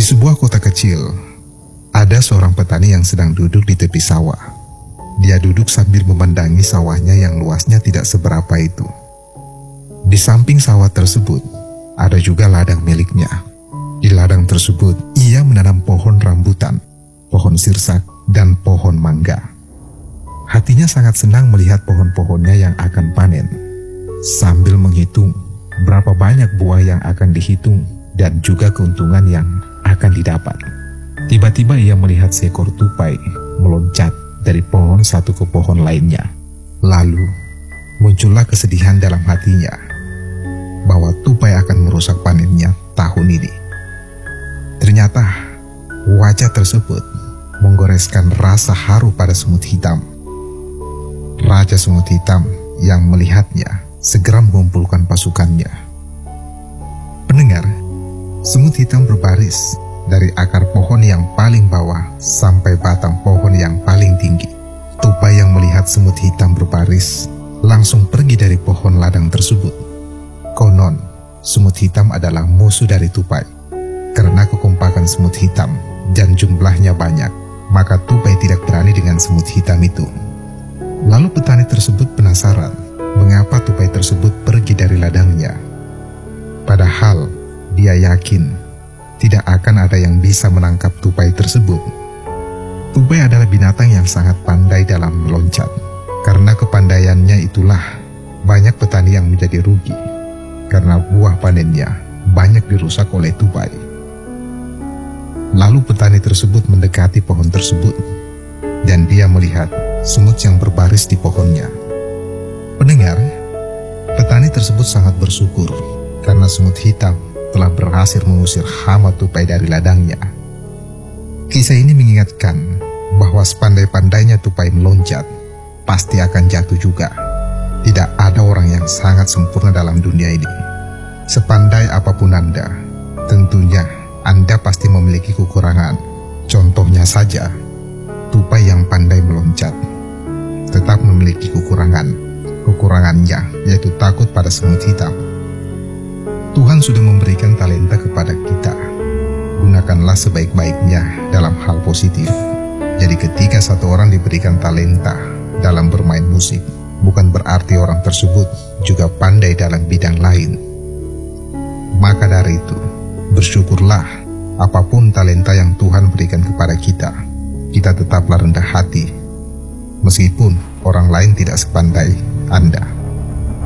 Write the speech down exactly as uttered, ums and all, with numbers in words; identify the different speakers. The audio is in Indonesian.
Speaker 1: sebuah kota kecil, ada seorang petani yang sedang duduk di tepi sawah. Dia duduk sambil memandangi sawahnya yang luasnya tidak seberapa itu. Di samping sawah tersebut, ada juga ladang miliknya. Di ladang tersebut, ia menanam pohon rambutan, pohon sirsak, dan pohon mangga. Hatinya sangat senang melihat pohon-pohonnya yang akan panen. Sambil menghitung berapa banyak buah yang akan dihitung dan juga keuntungan yang akan didapat. Tiba-tiba ia melihat seekor tupai meloncat dari pohon satu ke pohon lainnya. Lalu muncullah kesedihan dalam hatinya bahwa tupai akan merusak panennya tahun ini. Ternyata wajah tersebut menggoreskan rasa haru pada semut hitam. Raja semut hitam yang melihatnya segera mengumpulkan pasukannya. Pendengar, semut hitam berbaris dari akar pohon yang paling bawah sampai batang pohon yang paling tinggi. Tupai yang melihat semut hitam berbaris langsung pergi dari pohon ladang tersebut. Konon, semut hitam adalah musuh dari tupai. Karena kekompakan semut hitam dan jumlahnya banyak, maka tupai tidak berani dengan semut hitam itu. Lalu petani tersebut penasaran mengapa tupai tersebut pergi dari ladangnya. Padahal dia yakin tidak akan ada yang bisa menangkap tupai tersebut. Tupai adalah binatang yang sangat pandai dalam meloncat. Karena kepandaiannya itulah banyak petani yang menjadi rugi, karena buah panennya banyak dirusak oleh tupai. Lalu petani tersebut mendekati pohon tersebut, dan dia melihat semut yang berbaris di pohonnya. Pendengar, petani tersebut sangat bersyukur karena semut hitam telah berhasil mengusir hama tupai dari ladangnya. Kisah ini mengingatkan bahwa sepandai-pandainya tupai meloncat, pasti akan jatuh juga. Tidak ada orang yang sangat sempurna dalam dunia ini. Sepandai apapun Anda, tentunya Anda pasti memiliki kekurangan. Contohnya saja, tupai yang pandai meloncat tetap memiliki kekurangan. Kekurangannya yaitu takut pada semut hitam. Tuhan sudah memberikan talenta kepada kita. Gunakanlah sebaik-baiknya dalam hal positif. Jadi ketika satu orang diberikan talenta dalam bermain musik, bukan berarti orang tersebut juga pandai dalam bidang lain. Maka dari itu, bersyukurlah apapun talenta yang Tuhan berikan kepada kita. Kita tetaplah rendah hati, meskipun orang lain tidak sepandai Anda.